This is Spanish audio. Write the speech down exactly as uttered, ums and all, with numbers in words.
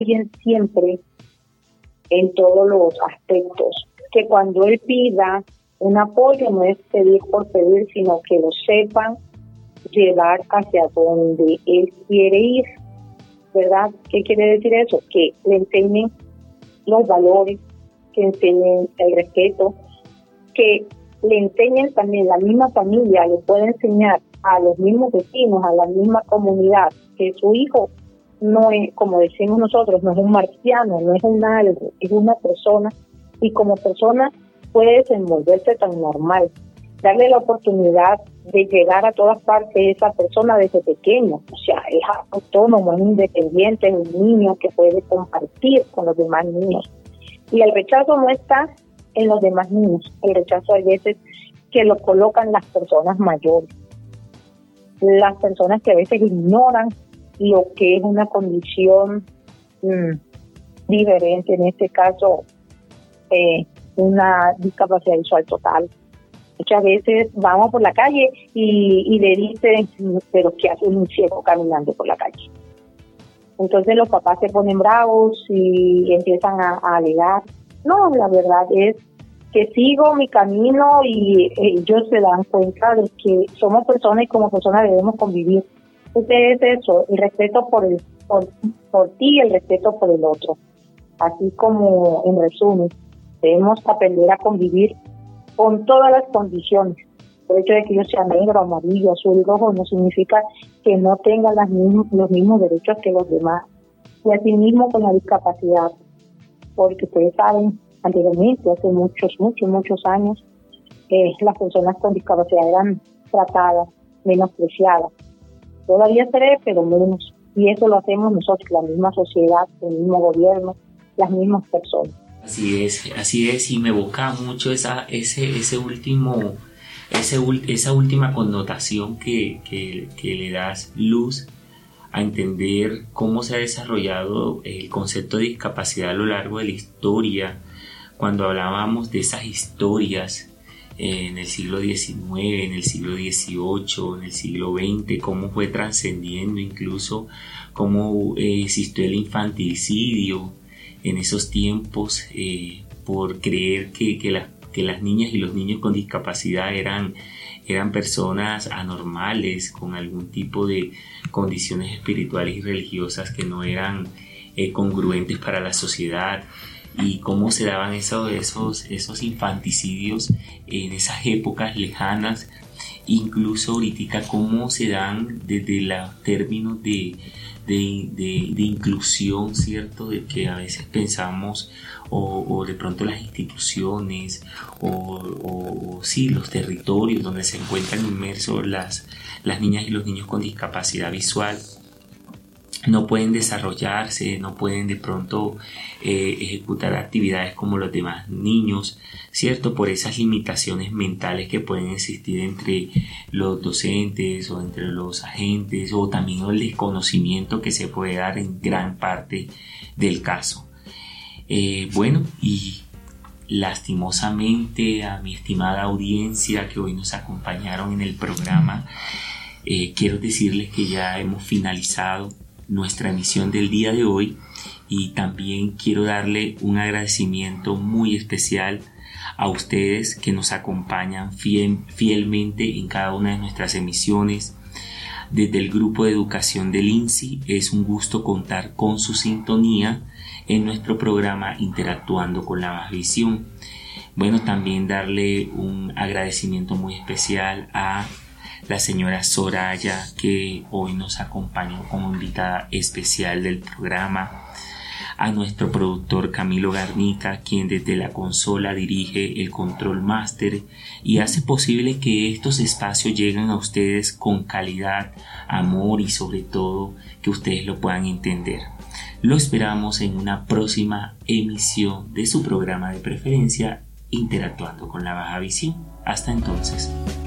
alguien siempre en todos los aspectos, que cuando él pida un apoyo no es pedir por pedir, sino que lo sepan llevar hacia donde él quiere ir, ¿verdad? ¿Qué quiere decir eso? Que le enseñen los valores, que enseñen el respeto, que le enseñen también la misma familia, le puede enseñar a los mismos vecinos, a la misma comunidad, que su hijo no es, como decimos nosotros, no es un marciano, no es un algo, es una persona, y como persona puede desenvolverse tan normal. Darle la oportunidad de llegar a todas partes de esa persona desde pequeño, o sea, es autónomo, es independiente, es un niño que puede compartir con los demás niños. Y el rechazo no está en los demás niños, el rechazo hay veces que lo colocan las personas mayores, las personas que a veces ignoran lo que es una condición mmm, diferente, en este caso eh, una discapacidad visual total. Muchas veces vamos por la calle y, y le dicen, pero ¿qué hace un ciego caminando por la calle? Entonces los papás se ponen bravos y empiezan a, a alegar. No, la verdad es que sigo mi camino y eh, ellos se dan cuenta de que somos personas y como personas debemos convivir. Entonces es eso, el respeto por, el, por, por ti y el respeto por el otro. Así como, en resumen, debemos aprender a convivir con todas las condiciones. El hecho de que yo sea negro, amarillo, azul, rojo, no significa que no tenga las mismos, los mismos derechos que los demás. Y así mismo con la discapacidad, porque ustedes saben, anteriormente, hace muchos, muchos, muchos años, eh, las personas con discapacidad eran tratadas, menospreciadas. Todavía se ve, pero menos. Y eso lo hacemos nosotros, la misma sociedad, el mismo gobierno, las mismas personas. Así es, así es, y me evoca mucho esa, ese, ese último, ese, esa última connotación que, que, que le das, Luz, a entender cómo se ha desarrollado el concepto de discapacidad a lo largo de la historia. Cuando hablábamos de esas historias eh, en el siglo diecinueve, en el siglo dieciocho, en el siglo veinte, cómo fue trascendiendo, incluso cómo eh, existió el infanticidio en esos tiempos, eh, por creer que, que, la, que las niñas y los niños con discapacidad eran, eran personas anormales, con algún tipo de condiciones espirituales y religiosas que no eran eh, congruentes para la sociedad, y cómo se daban esos, esos, esos infanticidios en esas épocas lejanas, incluso ahorita cómo se dan desde los términos de De, de, de inclusión, ¿cierto? De que a veces pensamos o, o de pronto las instituciones o, o, o sí, los territorios donde se encuentran inmersos las, las niñas y los niños con discapacidad visual no pueden desarrollarse, no pueden de pronto eh, ejecutar actividades como los demás niños, ¿cierto? Por esas limitaciones mentales que pueden existir entre los docentes o entre los agentes, o también el desconocimiento que se puede dar en gran parte del caso. Eh, bueno, y lastimosamente a mi estimada audiencia que hoy nos acompañaron en el programa, eh, quiero decirles que ya hemos finalizado nuestra emisión del día de hoy, y también quiero darle un agradecimiento muy especial a ustedes que nos acompañan fiel, fielmente en cada una de nuestras emisiones. Desde el grupo de educación del I N S I es un gusto contar con su sintonía en nuestro programa Interactuando con la Baja Visión. Bueno, también darle un agradecimiento muy especial a la señora Soraya, que hoy nos acompañó como invitada especial del programa, a nuestro productor Camilo Garnica, quien desde la consola dirige el Control Master y hace posible que estos espacios lleguen a ustedes con calidad, amor y sobre todo que ustedes lo puedan entender. Lo esperamos en una próxima emisión de su programa de preferencia, Interactuando con la Baja Visión. Hasta entonces.